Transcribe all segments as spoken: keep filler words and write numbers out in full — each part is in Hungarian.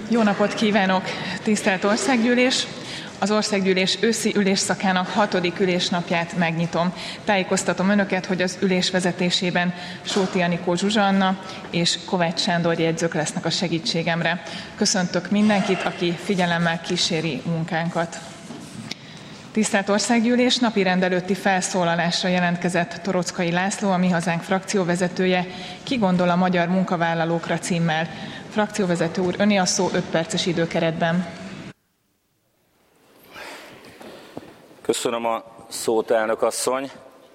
Jó napot kívánok, tisztelt Országgyűlés! Az Országgyűlés őszi ülésszakának hatodik ülésnapját megnyitom. Tájékoztatom Önöket, hogy az ülés vezetésében Sóti Anikó Zsuzsa Anna és Kovács Sándor jegyzők lesznek a segítségemre. Köszöntök mindenkit, aki figyelemmel kíséri munkánkat. Tisztelt Országgyűlés, napirend előtti felszólalásra jelentkezett Torockai László, a Mi Hazánk frakcióvezetője, Ki gondol a magyar munkavállalókra címmel. Frakcióvezető úr, öné a szó öt perces időkeretben. Köszönöm a szót, elnök asszony.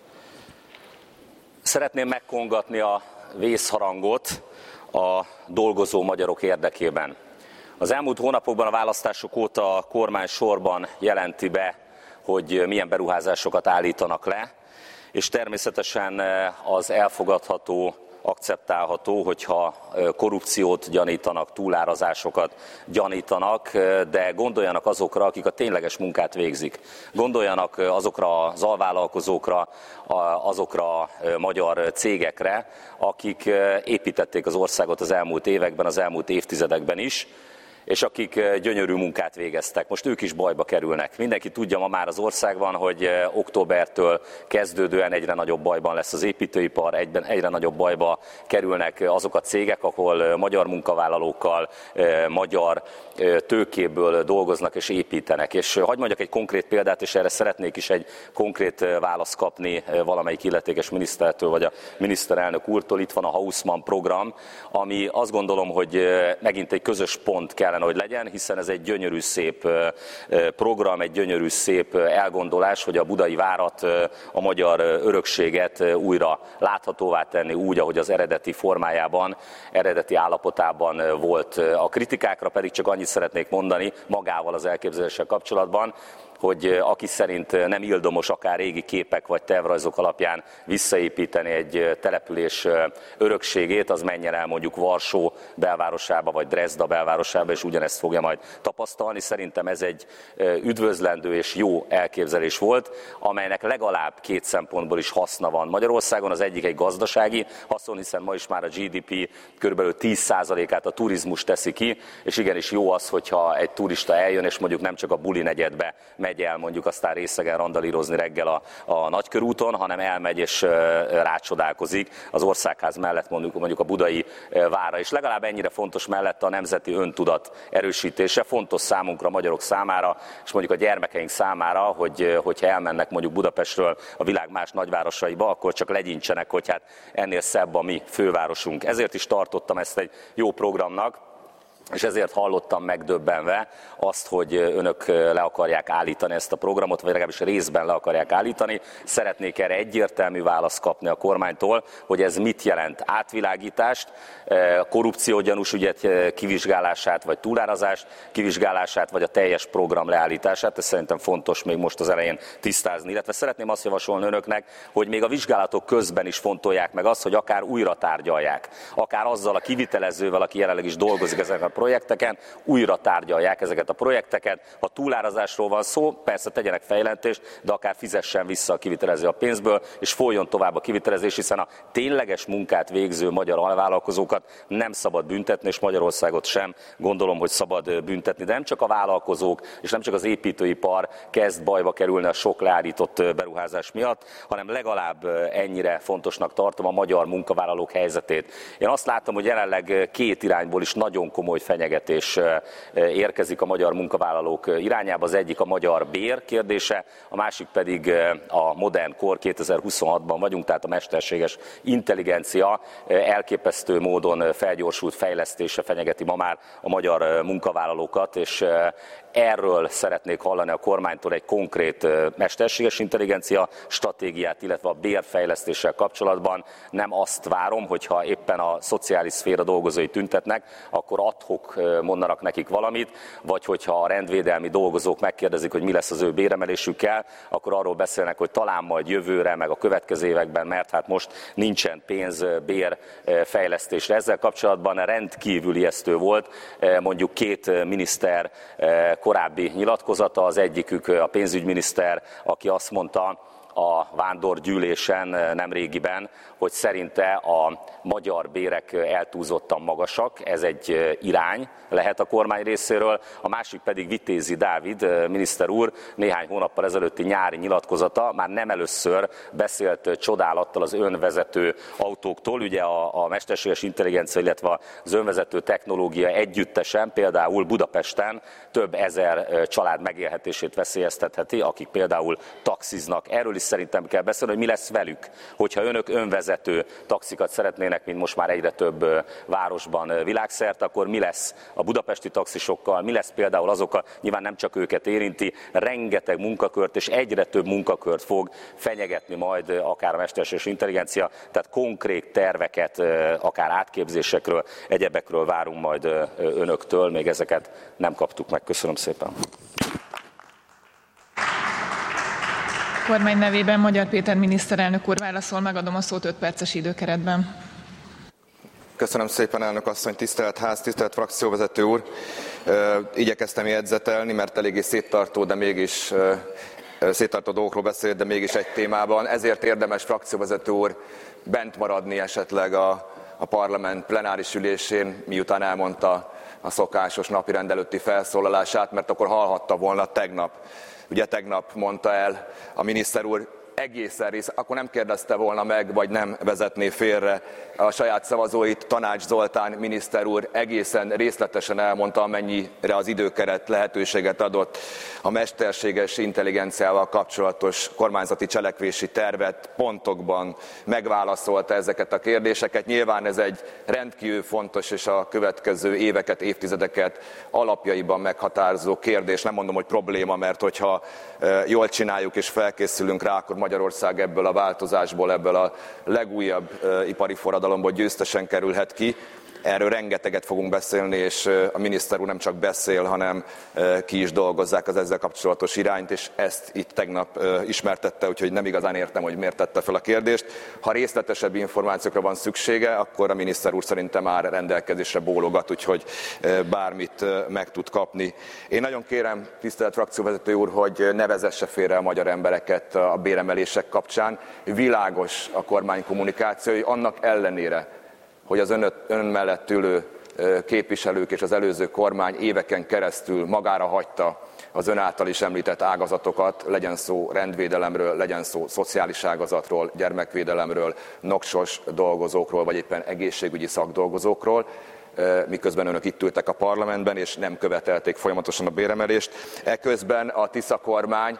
Szeretném megkongatni a vészharangot a dolgozó magyarok érdekében. Az elmúlt hónapokban a választások óta a kormány sorban jelenti be, hogy milyen beruházásokat állítanak le, és természetesen az elfogadható, akceptálható, hogyha korrupciót gyanítanak, túlárazásokat gyanítanak, de gondoljanak azokra, akik a tényleges munkát végzik. Gondoljanak azokra az alvállalkozókra, azokra a magyar cégekre, akik építették az országot az elmúlt években, az elmúlt évtizedekben is, és akik gyönyörű munkát végeztek. Most ők is bajba kerülnek. Mindenki tudja ma már az országban, hogy októbertől kezdődően egyre nagyobb bajban lesz az építőipar, egyben egyre nagyobb bajba kerülnek azok a cégek, ahol magyar munkavállalókkal, magyar tőkéből dolgoznak és építenek. És hadd mondjak egy konkrét példát, és erre szeretnék is egy konkrét választ kapni valamelyik illetékes minisztertől, vagy a miniszterelnök úrtól. Itt van a Hausmann program, ami azt gondolom, hogy megint egy közös pont kell, hogy legyen, hiszen ez egy gyönyörű szép program, egy gyönyörű szép elgondolás, hogy a budai várat, a magyar örökséget újra láthatóvá tenni úgy, ahogy az eredeti formájában, eredeti állapotában volt. A kritikákra pedig csak annyit szeretnék mondani magával az elképzeléssel kapcsolatban, hogy aki szerint nem ildomos akár régi képek vagy tervrajzok alapján visszaépíteni egy település örökségét, az menjen el mondjuk Varsó belvárosába vagy Dresda belvárosába, és ugyanezt fogja majd tapasztalni. Szerintem ez egy üdvözlendő és jó elképzelés volt, amelynek legalább két szempontból is haszna van Magyarországon. Az egyik egy gazdasági haszon, hiszen ma is már a gé dé pé kb. tíz százalékát a turizmus teszi ki, és igenis jó az, hogyha egy turista eljön, és mondjuk nem csak a buli negyedbe megy el mondjuk aztán részegen randalírozni reggel a, a Nagykörúton, hanem elmegy és rácsodálkozik az Országház mellett mondjuk, mondjuk a budai várra. És legalább ennyire fontos mellett a nemzeti öntudat erősítése. Fontos számunkra, magyarok számára, és mondjuk a gyermekeink számára, hogy, hogyha elmennek mondjuk Budapestről a világ más nagyvárosaiba, akkor csak legyintsenek, hogy hát ennél szebb a mi fővárosunk. Ezért is tartottam ezt egy jó programnak, és ezért hallottam megdöbbenve azt, hogy önök le akarják állítani ezt a programot, vagy legalábbis részben le akarják állítani. Szeretnék erre egyértelmű választ kapni a kormánytól, hogy ez mit jelent: átvilágítást, korrupciógyanús ügyet kivizsgálását, vagy túlárazást kivizsgálását, vagy a teljes program leállítását. Ez szerintem fontos még most az elején tisztázni. Illetve szeretném azt javasolni önöknek, hogy még a vizsgálatok közben is fontolják meg azt, hogy akár újra tárgyalják, akár azzal a kivitelezővel, aki jelenleg is dolgozik ezen a projekteken, újra tárgyalják ezeket a projekteket. Ha túlárazásról van szó, persze tegyenek feljelentést, de akár fizessen vissza a kivitelező a pénzből, és folyjon tovább a kivitelezés, hiszen a tényleges munkát végző magyar alvállalkozókat nem szabad büntetni, és Magyarországot sem gondolom, hogy szabad büntetni. De nem csak a vállalkozók, és nem csak az építőipar kezd bajba kerülni a sok leállított beruházás miatt, hanem legalább ennyire fontosnak tartom a magyar munkavállalók helyzetét. Én azt látom, hogy jelenleg két irányból is nagyon komoly fenyegetés érkezik a magyar munkavállalók irányába. Az egyik a magyar bér kérdése, a másik pedig a modern kor, kétezer-huszonhatban vagyunk, tehát a mesterséges intelligencia elképesztő módon felgyorsult fejlesztése fenyegeti ma már a magyar munkavállalókat, és erről szeretnék hallani a kormánytól egy konkrét mesterséges intelligencia stratégiát, illetve a bérfejlesztéssel kapcsolatban. Nem azt várom, hogyha éppen a szociális szféra dolgozói tüntetnek, akkor adhok mondanak nekik valamit, vagy hogyha a rendvédelmi dolgozók megkérdezik, hogy mi lesz az ő béremelésükkel, akkor arról beszélnek, hogy talán majd jövőre, meg a következő években, mert hát most nincsen pénz bérfejlesztésre. Ezzel kapcsolatban rendkívül ijesztő volt mondjuk két miniszter korábbi nyilatkozata, az egyikük a pénzügyminiszter, aki azt mondta, a vándorgyűlésen nemrégiben, hogy szerinte a magyar bérek eltúlzottan magasak, ez egy irány lehet a kormány részéről, a másik pedig Vitézi Dávid miniszter úr néhány hónappal ezelőtti nyári nyilatkozata, már nem először beszélt csodálattal az önvezető autóktól, ugye a, a mesterséges intelligencia, illetve az önvezető technológia együttesen, például Budapesten több ezer család megélhetését veszélyeztetheti, akik például taxiznak. Erről is szerintem kell beszélni, hogy mi lesz velük, hogyha önök önvezető taxikat szeretnének, mint most már egyre több városban világszerte, akkor mi lesz a budapesti taxisokkal, mi lesz például azokkal, nyilván nem csak őket érinti, rengeteg munkakört és egyre több munkakört fog fenyegetni majd akár a mesterséges intelligencia, tehát konkrét terveket, akár átképzésekről, egyebekről várunk majd önöktől, még ezeket nem kaptuk meg. Köszönöm szépen. Kormány nevében Magyar Péter miniszterelnök úr válaszol, megadom a szót öt perces időkeretben. Köszönöm szépen, elnök asszony, tisztelt ház, tisztelt frakcióvezető úr. Igyekeztem jegyzetelni, mert eléggé széttartó, de mégis széttartó dolgokról beszélt, de mégis egy témában. Ezért érdemes, frakcióvezető úr, bent maradni esetleg a, a parlament plenáris ülésén, miután elmondta a szokásos napirend előtti felszólalását, mert akkor hallhatta volna tegnap. Ugye tegnap mondta el a miniszter úr egészen rész, akkor nem kérdezte volna meg, vagy nem vezetné félre a saját szavazóit. Tanács Zoltán miniszter úr egészen részletesen elmondta, amennyire az időkeret lehetőséget adott, a mesterséges intelligenciával kapcsolatos kormányzati cselekvési tervet, pontokban megválaszolta ezeket a kérdéseket. Nyilván ez egy rendkívül fontos és a következő éveket, évtizedeket alapjaiban meghatározó kérdés. Nem mondom, hogy probléma, mert hogyha jól csináljuk és felkészülünk rá, akkor Magyarország ebből a változásból, ebből a legújabb uh, ipari forradalomból győztesen kerülhet ki. Erről rengeteget fogunk beszélni, és uh, a miniszter úr nem csak beszél, hanem uh, ki is dolgozzák az ezzel kapcsolatos irányt, és ezt itt tegnap uh, ismertette, úgyhogy nem igazán értem, hogy miért tette fel a kérdést. Ha részletesebb információkra van szüksége, akkor a miniszter úr szerintem már rendelkezésre bólogat, úgyhogy uh, bármit uh, meg tud kapni. Én nagyon kérem, tisztelt frakcióvezető úr, hogy ne vezesse félre a magyar embereket a béremelések kapcsán. Világos a kormány kommunikációja, annak ellenére, hogy az ön, ön mellett ülő képviselők és az előző kormány éveken keresztül magára hagyta az ön által is említett ágazatokat, legyen szó rendvédelemről, legyen szó szociális ágazatról, gyermekvédelemről, noksos dolgozókról, vagy éppen egészségügyi szakdolgozókról, miközben önök itt ültek a parlamentben, és nem követelték folyamatosan a béremelést. Eközben a Tisza kormány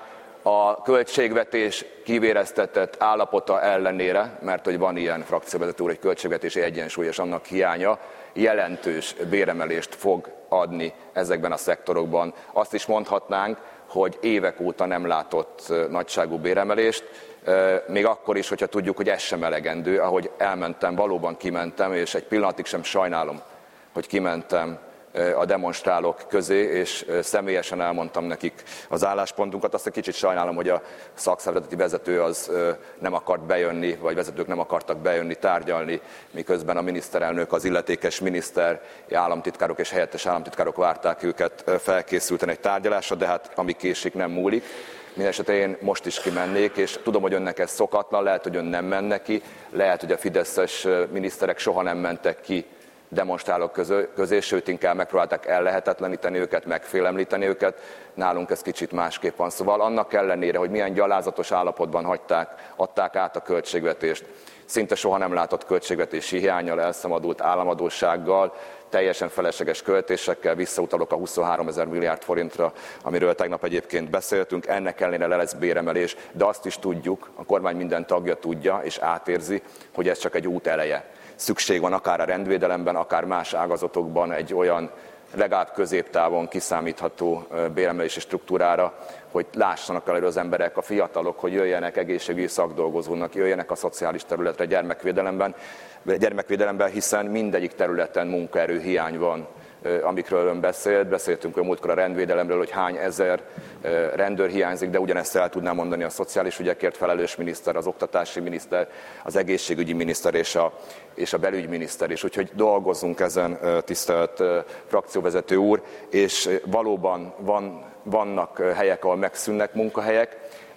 a költségvetés kivéreztetett állapota ellenére, mert hogy van ilyen, frakcióvezető úr, hogy költségvetési egyensúly és annak hiánya, jelentős béremelést fog adni ezekben a szektorokban. Azt is mondhatnánk, hogy évek óta nem látott nagyságú béremelést, még akkor is, hogyha tudjuk, hogy ez sem elegendő. Ahogy elmentem, valóban kimentem, és egy pillanatig sem sajnálom, hogy kimentem a demonstrálók közé, és személyesen elmondtam nekik az álláspontunkat. Azt egy kicsit sajnálom, hogy a szakszervezeti vezető az nem akart bejönni, vagy vezetők nem akartak bejönni, tárgyalni, miközben a miniszterelnök, az illetékes miniszter, államtitkárok és helyettes államtitkárok várták őket felkészülten egy tárgyalásra, de hát ami késik, nem múlik. Mindenesetre én most is kimennék, és tudom, hogy önnek ez szokatlan, lehet, hogy ön nem menne ki, lehet, hogy a fideszes miniszterek soha nem mentek ki demonstrálók közé, közé, sőt inkább megpróbálták ellehetetleníteni őket, megfélemlíteni őket. Nálunk ez kicsit másképp van. Szóval annak ellenére, hogy milyen gyalázatos állapotban hagyták, adták át a költségvetést, szinte soha nem látott költségvetési hiánnyal, elszamadult államadóssággal, teljesen felesleges költésekkel, visszautalok a huszonhárom ezer milliárd forintra, amiről tegnap egyébként beszéltünk, ennek ellenére lesz béremelés, de azt is tudjuk, a kormány minden tagja tudja és átérzi, hogy ez csak egy út eleje. Szükség van akár a rendvédelemben, akár más ágazatokban egy olyan legalább középtávon kiszámítható béremelési struktúrára, hogy lássanak előre az emberek, a fiatalok, hogy jöjjenek egészségügyi szakdolgozónak, jöjjenek a szociális területre, gyermekvédelemben, gyermekvédelemben, hiszen mindegyik területen munkaerőhiány van, amikről ön beszélt. Beszéltünk a múltkor a rendvédelemről, hogy hány ezer rendőr hiányzik, de ugyanezt el tudnám mondani a szociális ügyekért felelős miniszter, az oktatási miniszter, az egészségügyi miniszter és a, és a belügyminiszter is. Úgyhogy dolgozzunk ezen, tisztelt frakcióvezető úr, és valóban van, vannak helyek, ahol megszűnnek munkahelyek,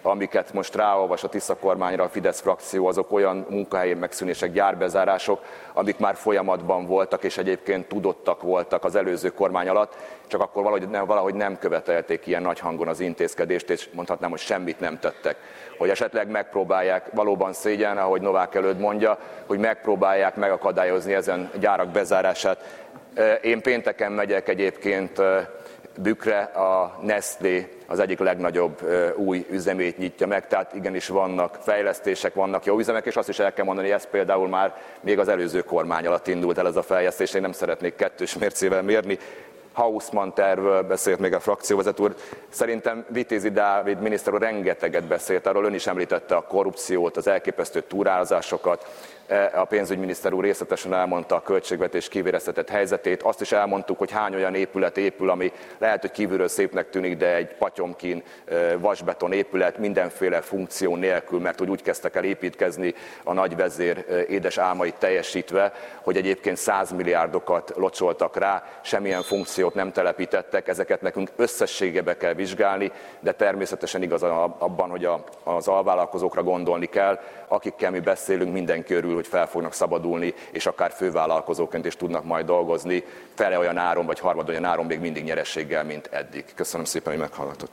amiket most ráolvas a Tisza kormányra a Fidesz frakció, azok olyan munkahelyi megszűnések, gyárbezárások, amik már folyamatban voltak, és egyébként tudottak voltak az előző kormány alatt, csak akkor valahogy nem, valahogy nem követelték ilyen nagy hangon az intézkedést, és mondhatnám, hogy semmit nem tettek. Hogy esetleg megpróbálják, valóban szégyen, ahogy Novák előtt mondja, hogy megpróbálják megakadályozni ezen gyárak bezárását. Én pénteken megyek egyébként Bükkre, a Nestlé az egyik legnagyobb új üzemét nyitja meg, tehát igenis vannak fejlesztések, vannak jó üzemek, és azt is el kell mondani, hogy ez például már még az előző kormány alatt indult el ez a fejlesztés, én nem szeretnék kettős mércével mérni. Haussmann tervről beszélt még a frakcióvezető úr. Szerintem Vitézi Dávid miniszter úr rengeteget beszélt, arról ön is említette a korrupciót, az elképesztő túrározásokat. A pénzügyminiszter úr részletesen elmondta a költségvetés kivéreztetett helyzetét. Azt is elmondtuk, hogy hány olyan épület épül, ami lehet, hogy kívülről szépnek tűnik, de egy patyomkin vasbeton épület mindenféle funkció nélkül, mert úgy, úgy kezdtek el építkezni a nagyvezér édes álmait teljesítve, hogy egyébként száz milliárdokat locsoltak rá, semmilyen funkciót nem telepítettek, ezeket nekünk összességebe kell vizsgálni, de természetesen igaz abban, hogy az alvállalkozókra gondolni kell, akikkel mi beszélünk, mindenki örül, hogy fel fognak szabadulni, és akár fővállalkozóként is tudnak majd dolgozni, fele olyan áron, vagy harmad olyan áron még mindig nyerességgel, mint eddig. Köszönöm szépen, hogy meghallgatott.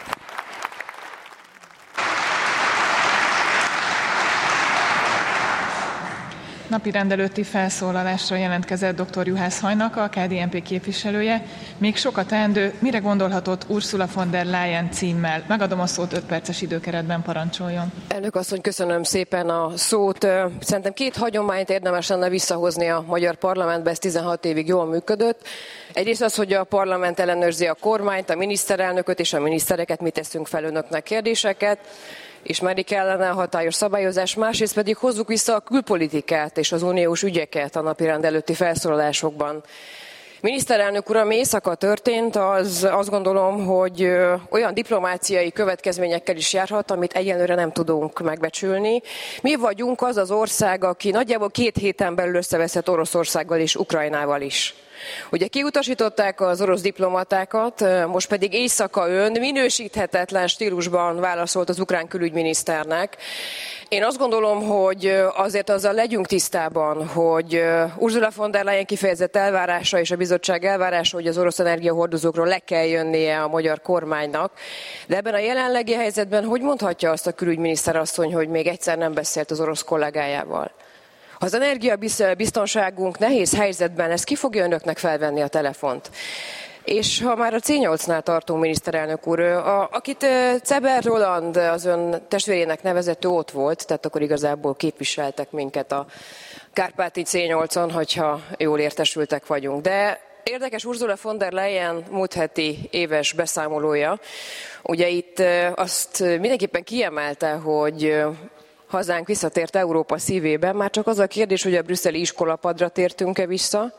Napi rendelőtti felszólalásra jelentkezett dr. Juhász Hajnak, a ká dé en pé képviselője. Még sokat teendő, mire gondolhatott Ursula von der Leyen címmel? Megadom a szót, öt perces időkeretben parancsoljon. Elnök asszony, köszönöm szépen a szót. Szerintem két hagyományt érdemes lenne visszahozni a magyar parlamentbe, ez tizenhat évig jól működött. Egyrészt az, hogy a parlament ellenőrzi a kormányt, a miniszterelnököt és a minisztereket, mi teszünk fel önöknek kérdéseket. Ismerni kellene a hatályos szabályozás, másrészt pedig hozzuk vissza a külpolitikát és az uniós ügyeket a napirend előtti felszólalásokban. Miniszterelnök uram, éjszaka történt, az azt gondolom, hogy olyan diplomáciai következményekkel is járhat, amit egyelőre nem tudunk megbecsülni. Mi vagyunk az az ország, aki nagyjából két héten belül összeveszett Oroszországgal és Ukrajnával is. Ugye kiutasították az orosz diplomatákat, most pedig éjszaka ön minősíthetetlen stílusban válaszolt az ukrán külügyminiszternek. Én azt gondolom, hogy azért azzal legyünk tisztában, hogy Ursula von der Leyen kifejezett elvárása és a bizottság elvárása, hogy az orosz energiahordozókról le kell jönnie a magyar kormánynak. De ebben a jelenlegi helyzetben hogy mondhatja azt a külügyminiszter asszony, hogy még egyszer nem beszélt az orosz kollégájával? Ha az energiabiztonságunk nehéz helyzetben lesz, ki fogja önöknek felvenni a telefont? És ha már a cé nyolcnál tartunk, miniszterelnök úr, a, akit Ceber Roland az ön testvérének nevezett, ő ott volt, tehát akkor igazából képviseltek minket a Kárpáti cé nyolcon, hogyha jól értesültek vagyunk. De érdekes Ursula von der Leyen múlt heti éves beszámolója. Ugye itt azt mindenképpen kiemelte, hogy hazánk visszatért Európa szívében, már csak az a kérdés, hogy a brüsszeli iskolapadra tértünk-e vissza,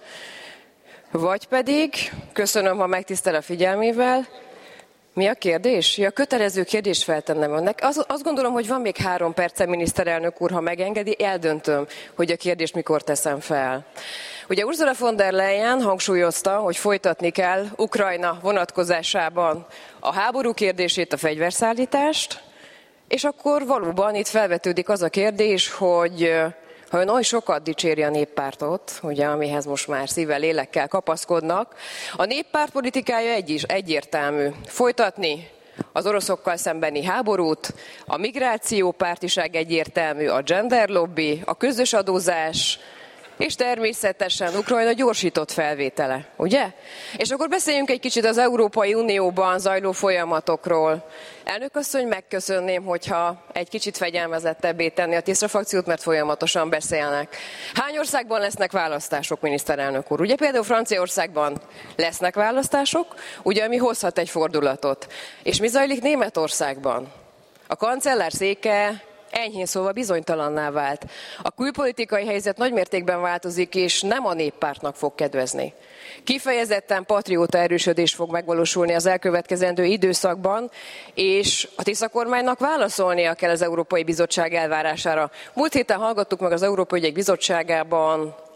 vagy pedig, köszönöm, ha megtisztel a figyelmével, mi a kérdés? Ja, kötelező kérdést feltennem önnek. Az, azt gondolom, hogy van még három perce, miniszterelnök úr, ha megengedi, eldöntöm, hogy a kérdést mikor teszem fel. Ugye Ursula von der Leyen hangsúlyozta, hogy folytatni kell Ukrajna vonatkozásában a háború kérdését, a fegyverszállítást, és akkor valóban itt felvetődik az a kérdés, hogy ha ön oly sokat dicséri a néppártot, ugye, amihez most már szívvel, lélekkel kapaszkodnak, a néppárt politikája egy is, egyértelmű. Folytatni az oroszokkal szembeni háborút, a migrációpártiság egyértelmű, a gender lobby, a közös adózás, és természetesen Ukrajna gyorsított felvétele, ugye? És akkor beszéljünk egy kicsit az Európai Unióban zajló folyamatokról. Elnök asszony, megköszönném, hogyha egy kicsit fegyelmezettebbé tenni a Tisza frakciót, mert folyamatosan beszélnek. Hány országban lesznek választások, miniszterelnök úr? Ugye például Franciaországban lesznek választások, ugye, ami hozhat egy fordulatot. És mi zajlik Németországban? A kancellár széke enyhén szóval bizonytalanná vált. A külpolitikai helyzet nagymértékben változik, és nem a néppártnak fog kedvezni. Kifejezetten patrióta erősödés fog megvalósulni az elkövetkezendő időszakban, és a Tisza kormánynak válaszolnia kell az Európai Bizottság elvárására. Múlt héten hallgattuk meg az Európai Ügyek Bizottságában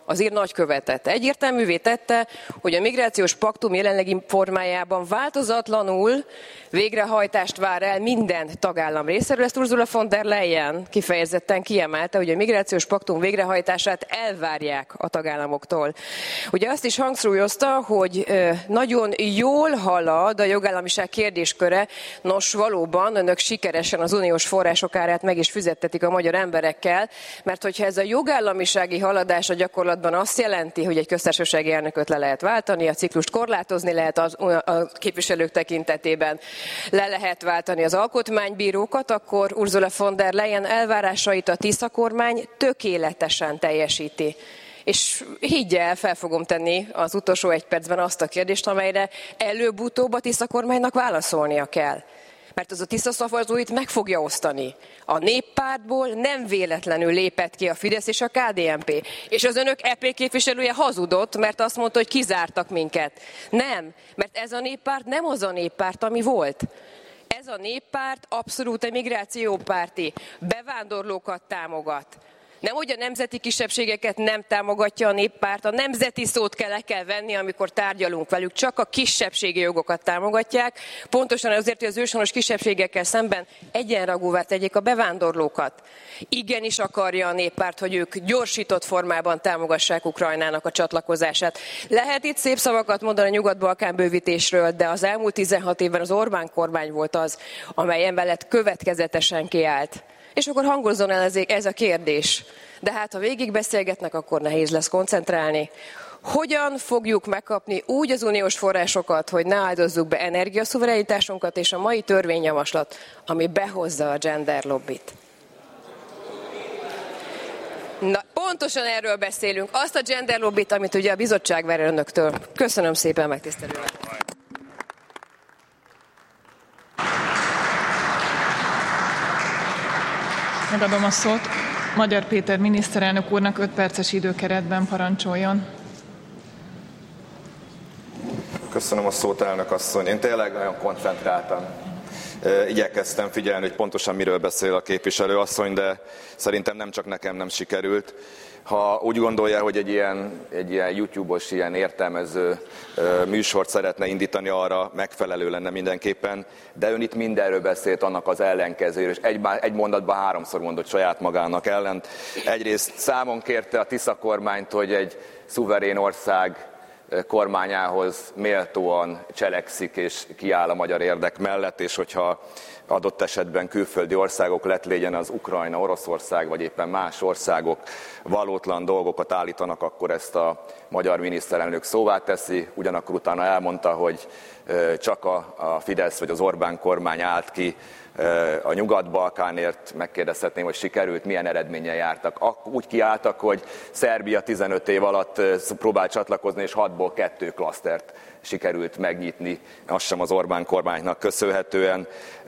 az ír nagykövet tette. Egyértelművé tette, hogy a migrációs paktum jelenlegi formájában változatlanul végrehajtást vár el minden tagállam részéről. Ezt Ursula von der Leyen kifejezetten kiemelte, hogy a migrációs paktum végrehajtását elvárják a tagállamoktól. Ugye azt is hangsúlyozta, hogy nagyon jól halad a jogállamiság kérdésköre. Nos, valóban önök sikeresen az uniós források árát meg is fizettetik a magyar emberekkel, mert hogyha ez a jogállamisági haladás a gyakorlatban azt jelenti, hogy egy köztársasági elnököt le lehet váltani, a ciklust korlátozni lehet az, a képviselők tekintetében, le lehet váltani az alkotmánybírókat, akkor Ursula von der Leyen elvárásait a Tisza kormány tökéletesen teljesíti. És higgy el, fel fogom tenni az utolsó egy percben azt a kérdést, amelyre előbb-utóbb a Tisza kormánynak válaszolnia kell. Mert az a Tisza szavazóit meg fogja osztani. A Néppártból nem véletlenül lépett ki a Fidesz és a ká dé en pé. És az önök é pé képviselője hazudott, mert azt mondta, hogy kizártak minket. Nem, mert ez a néppárt nem az a néppárt, ami volt. Ez a néppárt abszolút migrációpárti, bevándorlókat támogat. Nem, hogy a nemzeti kisebbségeket nem támogatja a néppárt, a nemzeti szót kell le kell venni, amikor tárgyalunk velük, csak a kisebbségi jogokat támogatják, pontosan azért, hogy az őshonos kisebbségekkel szemben egyenrangúvá tegyék a bevándorlókat. Igenis akarja a néppárt, hogy ők gyorsított formában támogassák Ukrajnának a csatlakozását. Lehet itt szép szavakat mondani a Nyugat-Balkán bővítésről, de az elmúlt tizenhat évben az Orbán kormány volt az, amely emellett következetesen kiállt. És akkor hangozzon el ez a kérdés. De hát, ha végig beszélgetnek, akkor nehéz lesz koncentrálni. Hogyan fogjuk megkapni úgy az uniós forrásokat, hogy ne áldozzuk be energiaszuverenitásunkat, és a mai törvényjavaslat, ami behozza a gender lobbit? Na, pontosan erről beszélünk. Azt a gender lobbit, amit ugye a bizottság ver önöktől. Köszönöm szépen, megtisztelően. Megadom a szót Magyar Péter miniszterelnök úrnak, öt perces időkeretben parancsoljon. Köszönöm a szót, elnök asszony. Én tényleg nagyon koncentráltam. Igyekeztem figyelni, hogy pontosan miről beszél a képviselő asszony, de szerintem nem csak nekem nem sikerült. Ha úgy gondolja, hogy egy ilyen, egy ilyen YouTube-os, ilyen értelmező műsort szeretne indítani, arra megfelelő lenne mindenképpen, de ön itt mindenről beszélt, annak az ellenkezőről, és egy, egy mondatban háromszor mondott saját magának ellent. Egyrészt számon kérte a Tisza kormányt, hogy egy szuverén ország kormányához méltóan cselekszik és kiáll a magyar érdek mellett, és hogyha adott esetben külföldi országok lett, legyen az Ukrajna, Oroszország, vagy éppen más országok valótlan dolgokat állítanak, akkor ezt a magyar miniszterelnök szóvá teszi. Ugyanakkor utána elmondta, hogy csak a Fidesz vagy az Orbán kormány állt ki a Nyugat-Balkánért. Megkérdezhetném, hogy sikerült, milyen eredménnyel jártak. Úgy kiálltak, hogy Szerbia tizenöt év alatt próbált csatlakozni, és hatból kettő klasztert sikerült megnyitni, azt sem az Orbán kormánynak köszönhetően.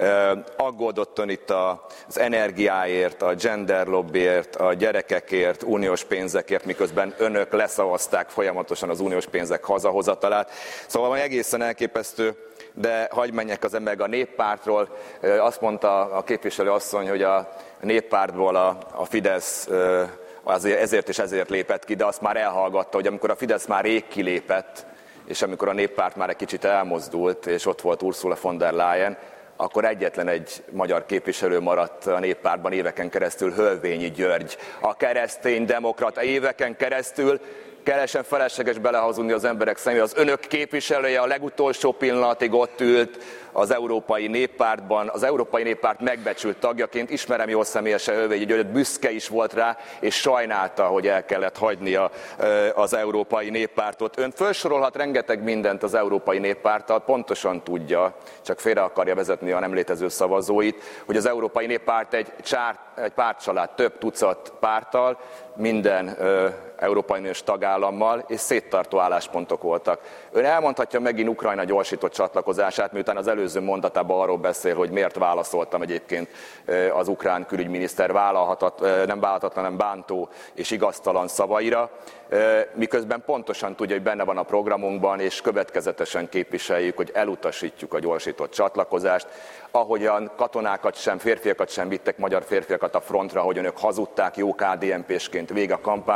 Aggódott ön itt az energiáért, a gender lobbyért, a gyerekekért, uniós pénzekért, miközben önök leszavazták folyamatosan az uniós pénzek hazahozatalát. Szóval van egészen elképesztő, de hagyj menjek az ember a néppártról. Azt mondta a képviselő asszony, hogy a néppártból a, a Fidesz azért, ezért és ezért lépett ki, de azt már elhallgatta, hogy amikor a Fidesz már rég kilépett, és amikor a néppárt már egy kicsit elmozdult, és ott volt Ursula von der Leyen, akkor egyetlen egy magyar képviselő maradt a néppártban éveken keresztül, Hölvényi György, a kereszténydemokrata éveken keresztül. Kelesen felesleges belehazudni az emberek szemébe. Az önök képviselője a legutolsó pillanatig ott ült az Európai Néppártban, az Európai Néppárt megbecsült tagjaként, ismerem jól személyesen Hölvényi Györgyöt, büszke is volt rá, és sajnálta, hogy el kellett hagynia az Európai Néppártot. Ön felsorolhat rengeteg mindent az Európai Néppárttal, pontosan tudja, csak félre akarja vezetni a nem létező szavazóit, hogy az Európai Néppárt egy, csár, egy pártcsalád több tucat párttal, minden ö, Európai Uniós tagállammal, és széttartó álláspontok voltak. Ön elmondhatja megint Ukrajna gyorsított csatlakozását, miután az előző mondatában arról beszél, hogy miért válaszoltam egyébként az ukrán külügyminiszter vállalhatat, nem vállalhatatlan, hanem bántó és igaztalan szavaira, miközben pontosan tudja, hogy benne van a programunkban, és következetesen képviseljük, hogy elutasítjuk a gyorsított csatlakozást, ahogyan katonákat sem, férfiakat sem vittek, magyar férfiakat a frontra, hogy önök hazudták jó ká dé en pésként végig a kampányban,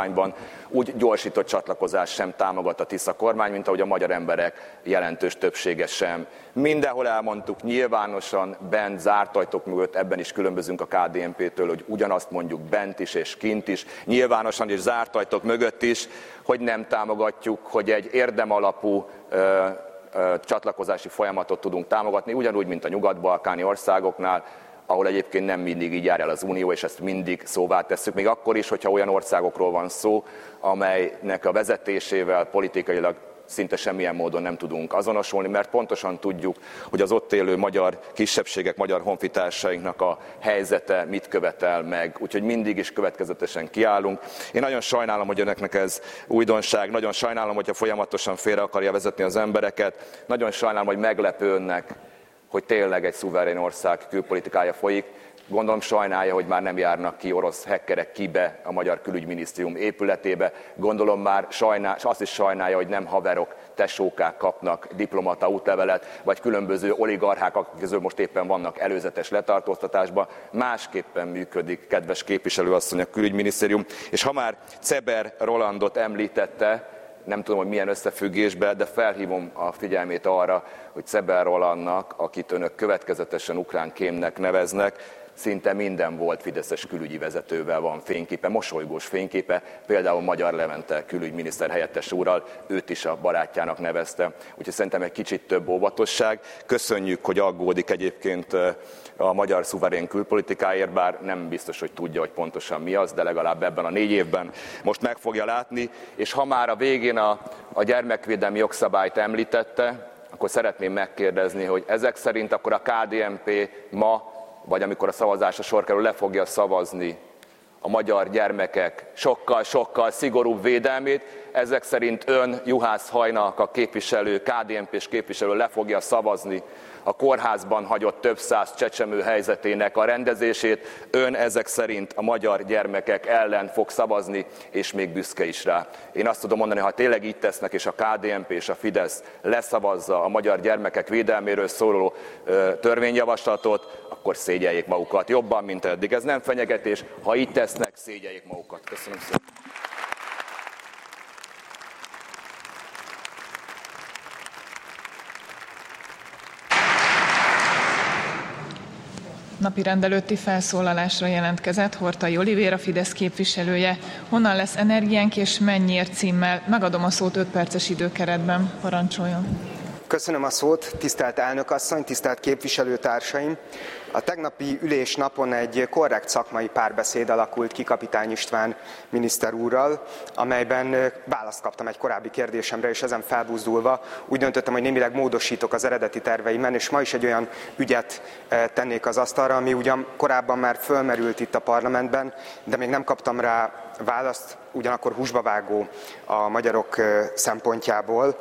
úgy gyorsított csatlakozást sem támogat a Tisza kormány, mint ahogy a magyar emberek jelentős többsége sem. Mindenhol elmondtuk nyilvánosan, bent, zárt ajtók mögött, ebben is különbözünk a ká dé en pé-től, hogy ugyanazt mondjuk bent is és kint is, nyilvánosan és zárt ajtók mögött is, hogy nem támogatjuk, hogy egy érdemalapú ö, ö, csatlakozási folyamatot tudunk támogatni, ugyanúgy, mint a nyugat-balkáni országoknál, ahol egyébként nem mindig így jár el az Unió, és ezt mindig szóvá tesszük, még akkor is, hogyha olyan országokról van szó, amelynek a vezetésével politikailag szinte semmilyen módon nem tudunk azonosulni, mert pontosan tudjuk, hogy az ott élő magyar kisebbségek, magyar honfitársainknak a helyzete mit követel meg, úgyhogy mindig is következetesen kiállunk. Én nagyon sajnálom, hogy önöknek ez újdonság, nagyon sajnálom, hogyha folyamatosan félre akarja vezetni az embereket, nagyon sajnálom, hogy meglepő önnek, hogy tényleg egy szuverén ország külpolitikája folyik. Gondolom sajnálja, hogy már nem járnak ki orosz hackerek kibe a Magyar Külügyminisztérium épületébe. Gondolom már sajnál, azt is sajnálja, hogy nem haverok, tesókák kapnak diplomata útlevelet, vagy különböző oligarchák, akik közül most éppen vannak előzetes letartóztatásban. Másképpen működik, kedves képviselőasszony, a Külügyminisztérium. És ha már Czeber Rolandot említette, nem tudom, hogy milyen összefüggésben, de felhívom a figyelmét arra, hogy Czeber Rolandnak, akit önök következetesen ukrán kémnek neveznek, szinte minden volt fideszes külügyi vezetővel van fényképe, mosolygós fényképe, például Magyar Levente külügyminiszter helyettes úrral, őt is a barátjának nevezte. Úgyhogy szerintem egy kicsit több óvatosság. Köszönjük, hogy aggódik egyébként a magyar szuverén külpolitikáért, bár nem biztos, hogy tudja, hogy pontosan mi az, de legalább ebben a négy évben most meg fogja látni. És ha már a végén a, a gyermekvédelmi jogszabályt említette, akkor szeretném megkérdezni, hogy ezek szerint akkor a ká dé en pé ma, vagy amikor a szavazásra sor kerül, le fogja szavazni a magyar gyermekek sokkal-sokkal szigorúbb védelmét. Ezek szerint ön, Juhász Hajnak a képviselő, ká dé en pés képviselő le fogja szavazni a kórházban hagyott több száz csecsemő helyzetének a rendezését. Ön ezek szerint a magyar gyermekek ellen fog szavazni, és még büszke is rá. Én azt tudom mondani, ha tényleg így tesznek, és a ká dé en pé és a Fidesz leszavazza a magyar gyermekek védelméről szóló ö, törvényjavaslatot, akkor szégyeljék magukat jobban, mint eddig. Ez nem fenyegetés, ha így tesznek, szégyeljék magukat. Köszönöm szépen. Napirend előtti felszólalásra jelentkezett Horthy Olivér, a Fidesz képviselője. Honnan lesz energiánk és mennyiért címmel? Megadom a szót öt perces időkeretben. Parancsoljon. Köszönöm a szót, tisztelt elnökasszony, tisztelt képviselőtársaim! A tegnapi ülésnapon egy korrekt szakmai párbeszéd alakult ki Kapitány István miniszter úrral, amelyben választ kaptam egy korábbi kérdésemre, és ezen felbuzdulva úgy döntöttem, hogy némileg módosítok az eredeti terveimen, és ma is egy olyan ügyet tennék az asztalra, ami ugyan korábban már fölmerült itt a parlamentben, de még nem kaptam rá választ, ugyanakkor húsba vágó a magyarok szempontjából.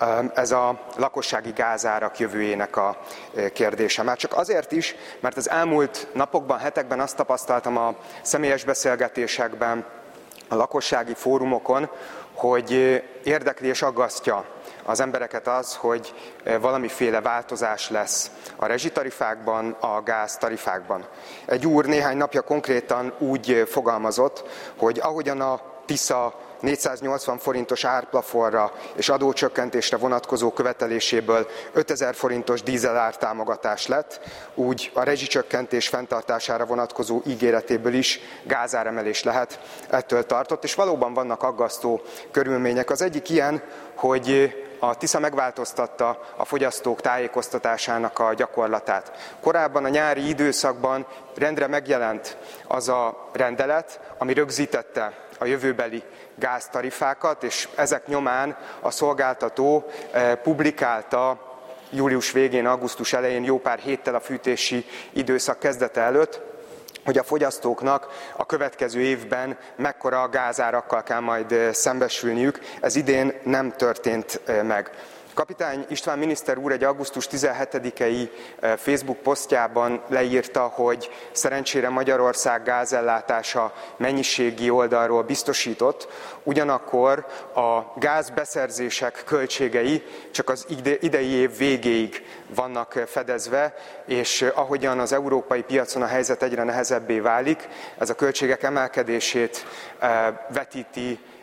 Ez a lakossági gázárak jövőjének a kérdése. Már csak azért is, mert az elmúlt napokban, hetekben azt tapasztaltam a személyes beszélgetésekben, a lakossági fórumokon, hogy érdekli és aggasztja az embereket az, hogy valamiféle változás lesz a rezsitarifákban, a gáztarifákban. Egy úr néhány napja konkrétan úgy fogalmazott, hogy ahogyan a Tisza négyszáznyolcvan forintos árplafonra és adócsökkentésre vonatkozó követeléséből ötezer forintos dízel ártámogatás lett, úgy a rezsicsökkentés fenntartására vonatkozó ígéretéből is gázáremelés lehet, ettől tartott, és valóban vannak aggasztó körülmények. Az egyik ilyen, hogy a Tisza megváltoztatta a fogyasztók tájékoztatásának a gyakorlatát. Korábban a nyári időszakban rendre megjelent az a rendelet, ami rögzítette a jövőbeli gáztarifákat, és ezek nyomán a szolgáltató publikálta július végén, augusztus elején, jó pár héttel a fűtési időszak kezdete előtt, hogy a fogyasztóknak a következő évben mekkora gázárakkal kell majd szembesülniük. Ez idén nem történt meg. Kapitány István miniszter úr egy augusztus tizenhetedikei Facebook posztjában leírta, hogy szerencsére Magyarország gázellátása mennyiségi oldalról biztosított, ugyanakkor a gázbeszerzések költségei csak az idei év végéig vannak fedezve, és ahogyan az európai piacon a helyzet egyre nehezebbé válik, ez a költségek emelkedését vetíti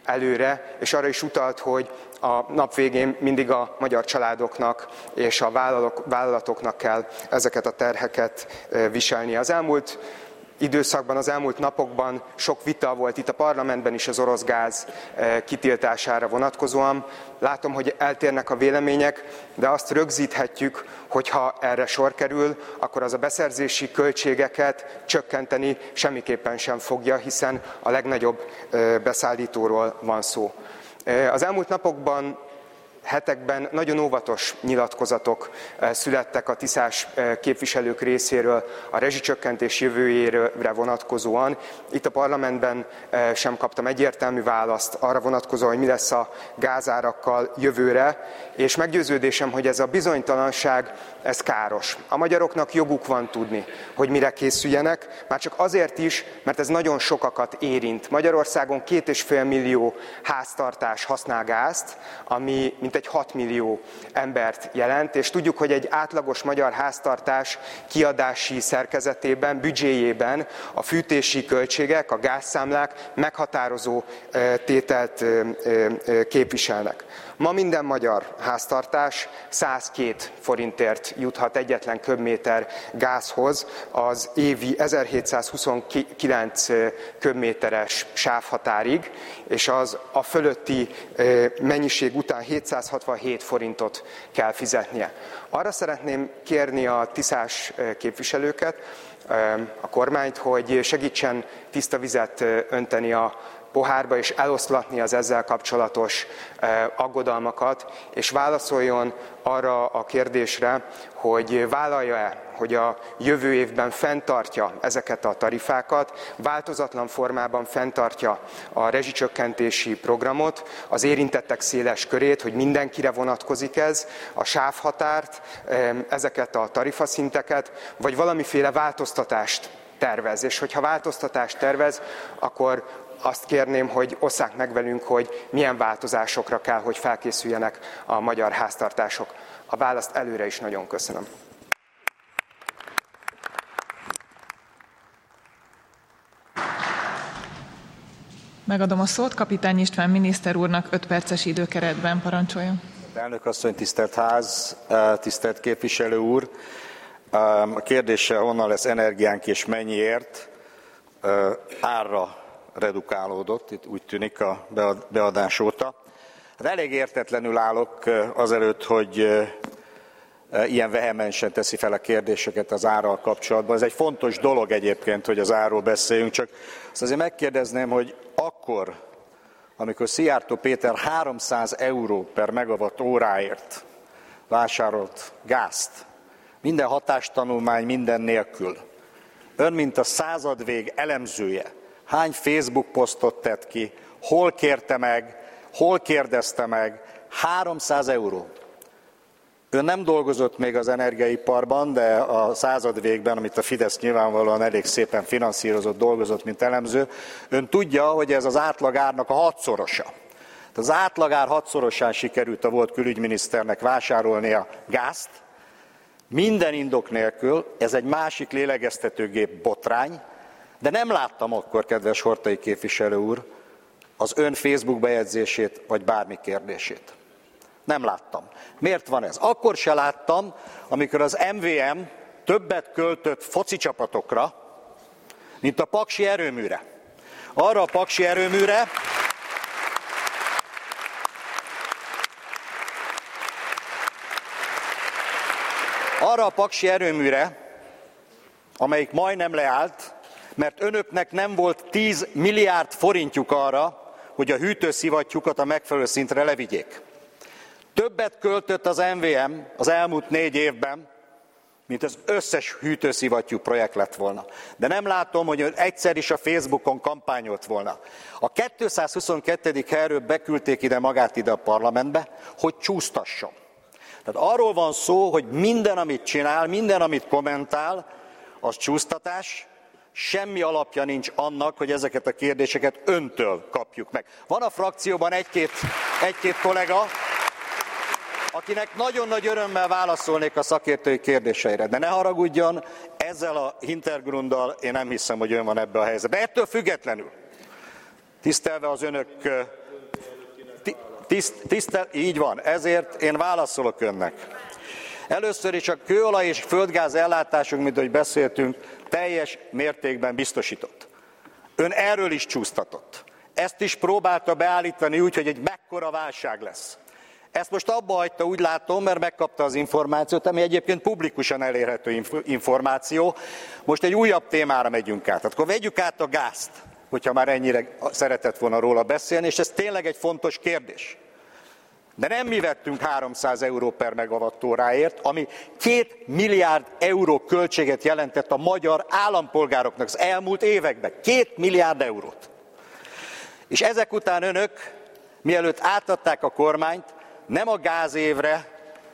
előre, és arra is utalt, hogy a nap végén mindig a magyar családoknak és a vállalatoknak kell ezeket a terheket viselni. Az elmúlt időszakban, az elmúlt napokban sok vita volt itt a parlamentben is az orosz gáz kitiltására vonatkozóan. Látom, hogy eltérnek a vélemények, de azt rögzíthetjük, hogy ha erre sor kerül, akkor az a beszerzési költségeket csökkenteni semmiképpen sem fogja, hiszen a legnagyobb beszállítóról van szó. Az elmúlt napokban, hetekben nagyon óvatos nyilatkozatok születtek a tiszás képviselők részéről a rezsicsökkentés jövőjére vonatkozóan. Itt a parlamentben sem kaptam egyértelmű választ arra vonatkozóan, hogy mi lesz a gázárakkal jövőre, és meggyőződésem, hogy ez a bizonytalanság, ez káros. A magyaroknak joguk van tudni, hogy mire készüljenek, már csak azért is, mert ez nagyon sokakat érint. Magyarországon két és fél millió háztartás használ gázt, ami mintegy hat millió embert jelent, és tudjuk, hogy egy átlagos magyar háztartás kiadási szerkezetében, büdzséjében a fűtési költségek, a gázszámlák meghatározó tételt képviselnek. Ma minden magyar háztartás százkét forintért juthat egyetlen köbméter gázhoz az évi ezerhétszázhuszonkilenc köbméteres sávhatárig, és az a fölötti mennyiség után hétszázhatvanhét forintot kell fizetnie. Arra szeretném kérni a tiszás képviselőket, a kormányt, hogy segítsen tiszta vizet önteni a pohárba, és eloszlatni az ezzel kapcsolatos aggodalmakat, és válaszoljon arra a kérdésre, hogy vállalja-e, hogy a jövő évben fenntartja ezeket a tarifákat, változatlan formában fenntartja a rezsicsökkentési programot, az érintettek széles körét, hogy mindenkire vonatkozik ez, a sávhatárt, ezeket a tarifaszinteket, vagy valamiféle változtatást tervez. És hogyha változtatást tervez, akkor azt kérném, hogy osszák meg velünk, hogy milyen változásokra kell, hogy felkészüljenek a magyar háztartások. A választ előre is nagyon köszönöm. Megadom a szót Kapitány István miniszter úrnak öt perces időkeretben, parancsoljon. Elnök asszony, tisztelt ház, tisztelt képviselő úr! A kérdése, honnan lesz energiánk és mennyiért, árra redukálódott, itt úgy tűnik a beadás óta. Hát elég értetlenül állok azelőtt, hogy ilyen vehemensen teszi fel a kérdéseket az árral kapcsolatban. Ez egy fontos dolog egyébként, hogy az árról beszéljünk, csak azt azért megkérdezném, hogy akkor, amikor Szijjártó Péter háromszáz euró per megawatt óráért vásárolt gázt, minden hatástanulmány, minden nélkül, ön, mint a századvég elemzője, hány Facebook posztot tett ki, hol kérte meg, hol kérdezte meg, háromszáz euró. Ön nem dolgozott még az energiaiparban, de a századvégben, amit a Fidesz nyilvánvalóan elég szépen finanszírozott, dolgozott, mint elemző, ön tudja, hogy ez az átlagárnak a hatszorosa. Az átlagár hatszorosán sikerült a volt külügyminiszternek vásárolni a gázt, minden indok nélkül, ez egy másik lélegeztetőgép botrány, de nem láttam akkor, kedves Horthy képviselő úr, az ön Facebook bejegyzését, vagy bármi kérdését. Nem láttam. Miért van ez? Akkor se láttam, amikor az em vé em többet költött foci csapatokra, mint a paksi erőműre. Arra a paksi erőműre, arra a paksi erőműre, amelyik majdnem leállt, mert önöknek nem volt tíz milliárd forintjuk arra, hogy a hűtőszivattyúkat a megfelelő szintre levigyék. Többet költött az em vé em az elmúlt négy évben, mint az összes hűtőszivattyú projekt lett volna. De nem látom, hogy egyszer is a Facebookon kampányolt volna. A kétszázhuszonkettő helyről beküldték ide magát ide a parlamentbe, hogy csúsztasson. Tehát arról van szó, hogy minden, amit csinál, minden, amit kommentál, az csúsztatás, semmi alapja nincs annak, hogy ezeket a kérdéseket öntől kapjuk meg. Van a frakcióban egy-két, egy-két kollega, akinek nagyon nagy örömmel válaszolnék a szakértői kérdéseire, de ne haragudjon, ezzel a hintergrunddal én nem hiszem, hogy ön van ebbe a helyzetben. Ettől függetlenül, tisztelve az önök Tiszt, tisztel, így van, ezért én válaszolok önnek. Először is a kőolaj és földgáz ellátásunk, mint ahogy beszéltünk, teljes mértékben biztosított. Ön erről is csúsztatott. Ezt is próbálta beállítani úgy, hogy egy mekkora válság lesz. Ezt most abba hagyta, úgy látom, mert megkapta az információt, ami egyébként publikusan elérhető információ. Most egy újabb témára megyünk át. Akkor vegyük át a gázt, hogyha már ennyire szeretett volna róla beszélni, és ez tényleg egy fontos kérdés. De nem mi vettünk háromszáz euró per megawattóráért, ami két milliárd euró költséget jelentett a magyar állampolgároknak az elmúlt években. Két milliárd eurót. És ezek után önök, mielőtt átadták a kormányt, nem a gázévre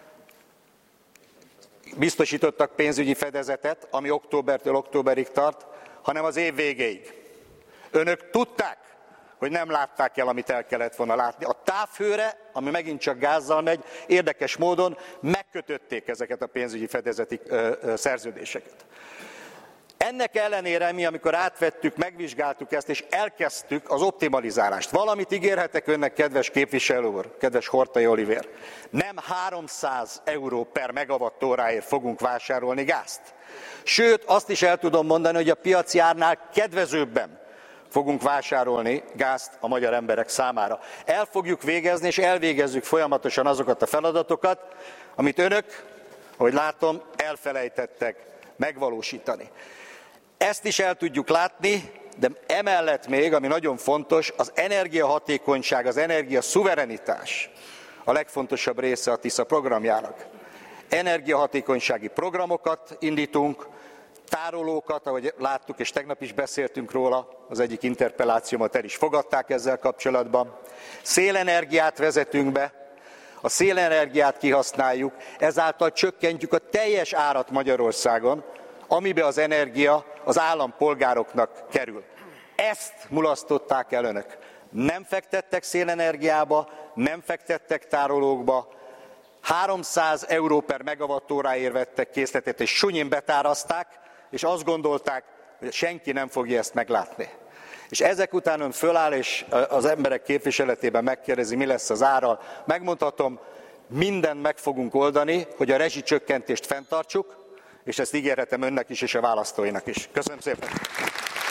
biztosítottak pénzügyi fedezetet, ami októbertől októberig tart, hanem az év végéig. Önök tudták, hogy nem látták el, amit el kellett volna látni. A távhőre, ami megint csak gázzal megy, érdekes módon megkötötték ezeket a pénzügyi fedezeti ö, ö, szerződéseket. Ennek ellenére mi, amikor átvettük, megvizsgáltuk ezt, és elkezdtük az optimalizálást. Valamit ígérhetek önnek, kedves képviselő úr, kedves Horthy Olivér. Nem háromszáz euró per megawattóráért fogunk vásárolni gázt. Sőt, azt is el tudom mondani, hogy a piaci árnál kedvezőbben fogunk vásárolni gázt a magyar emberek számára. El fogjuk végezni, és elvégezzük folyamatosan azokat a feladatokat, amit önök, ahogy látom, elfelejtettek megvalósítani. Ezt is el tudjuk látni, de emellett még, ami nagyon fontos, az energiahatékonyság, az energiaszuverenitás a legfontosabb része a Tisza programjának. Energiahatékonysági programokat indítunk, tárolókat, ahogy láttuk, és tegnap is beszéltünk róla, az egyik interpellációmat el is fogadták ezzel kapcsolatban. Szélenergiát vezetünk be, a szélenergiát kihasználjuk, ezáltal csökkentjük a teljes árat Magyarországon, amibe az energia az állampolgároknak kerül. Ezt mulasztották el önök. Nem fektettek szélenergiába, nem fektettek tárolókba, háromszáz euró per megawattóráért vettek készletet, és sunyin betárazták, és azt gondolták, hogy senki nem fogja ezt meglátni. És ezek után ön föláll, és az emberek képviseletében megkérdezi, mi lesz az ára. Megmondhatom, mindent meg fogunk oldani, hogy a rezsicsökkentést fenntartsuk, és ezt ígérhetem önnek is, és a választóinak is. Köszönöm szépen!